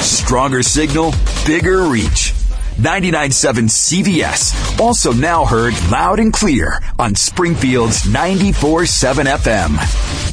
Stronger signal, bigger reach. 99.7 CVS. Also now heard loud and clear on Springfield's 94.7 FM.